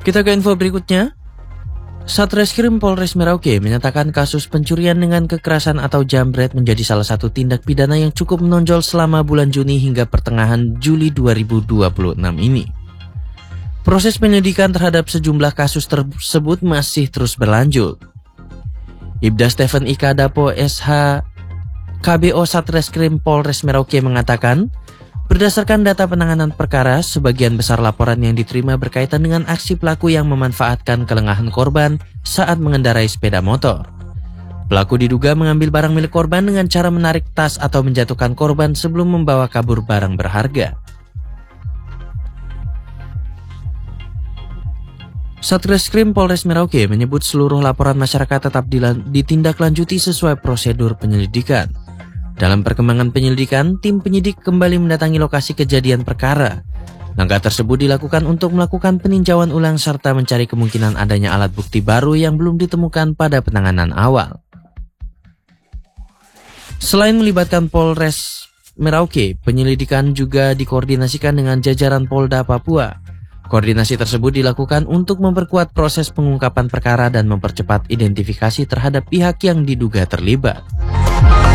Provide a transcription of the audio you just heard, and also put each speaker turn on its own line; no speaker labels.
Kita ke info berikutnya. Satreskrim Polres Merauke menyatakan kasus pencurian dengan kekerasan atau jambret menjadi salah satu tindak pidana yang cukup menonjol selama bulan Juni hingga pertengahan Juli 2026 ini. Proses penyelidikan terhadap sejumlah kasus tersebut masih terus berlanjut. Ibda Stephen Ika Dapo SH KBO Satreskrim Polres Merauke mengatakan, berdasarkan data penanganan perkara, sebagian besar laporan yang diterima berkaitan dengan aksi pelaku yang memanfaatkan kelengahan korban saat mengendarai sepeda motor. Pelaku diduga mengambil barang milik korban dengan cara menarik tas atau menjatuhkan korban sebelum membawa kabur barang berharga. Satreskrim Polres Merauke menyebut seluruh laporan masyarakat tetap ditindaklanjuti sesuai prosedur penyelidikan. Dalam perkembangan penyelidikan, tim penyidik kembali mendatangi lokasi kejadian perkara. Langkah tersebut dilakukan untuk melakukan peninjauan ulang serta mencari kemungkinan adanya alat bukti baru yang belum ditemukan pada penanganan awal. Selain melibatkan Polres Merauke, penyelidikan juga dikoordinasikan dengan jajaran Polda Papua. Koordinasi tersebut dilakukan untuk memperkuat proses pengungkapan perkara dan mempercepat identifikasi terhadap pihak yang diduga terlibat.